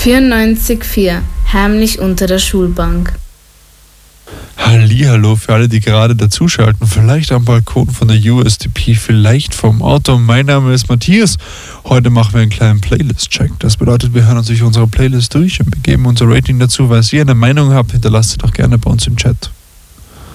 94,4. Heimlich unter der Schulbank. Hallihallo für alle, die gerade dazuschalten. Vielleicht am Balkon von der USDP, vielleicht vom Auto. Mein Name ist Matthias. Heute machen wir einen kleinen Playlist-Check. Das bedeutet, wir hören uns durch unsere Playlist durch und wir geben unser Rating dazu. Falls ihr eine Meinung habt, hinterlasst sie doch gerne bei uns im Chat.